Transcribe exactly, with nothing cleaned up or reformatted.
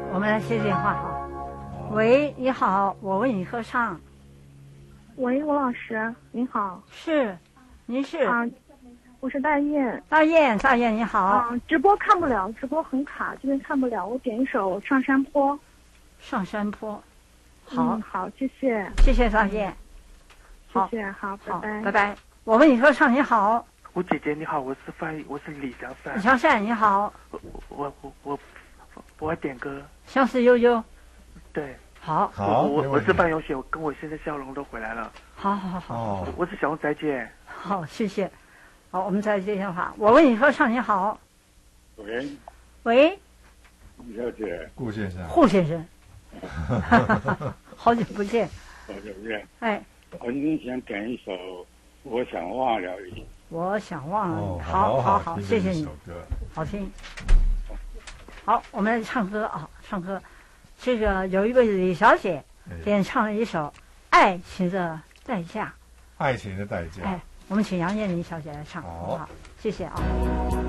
我们来接电话哈。喂，你好，我为你合唱。 喂，吴老师，您好。 是，您是？ 啊，我是大雁。 大雁，大雁你好。 啊，直播看不了，直播很卡，这边看不了。我点一首《上山坡》。 上山坡。好， 嗯、好，谢谢。 谢谢大雁。 谢谢，好，拜拜， 拜拜。我为你合唱，你好。 吴姐姐你好，我是范，我是李祥善。 李祥善你好。 我我我我我要点歌。 相思悠悠。 对。 好。 好。我我是范永雪，我跟我先生笑容都回来了。 好好好。 哦。我是小红仔姐。 好，谢谢。好，我们再接电话。我为你合唱，你好。 喂。 喂。 顾小姐。 顾先生。 顾先生。好久不见。 好久不见。 哎。 我今天想点一首《我想忘了你》。 我想忘了你。 哦、 好好好，谢谢你。 歌好听。好，我们来唱歌啊，唱歌。这个有一位李小姐点唱了一首《爱情的代价》。 爱情的代价。 哎，我们请杨艳玲小姐来唱，好不好？谢谢啊。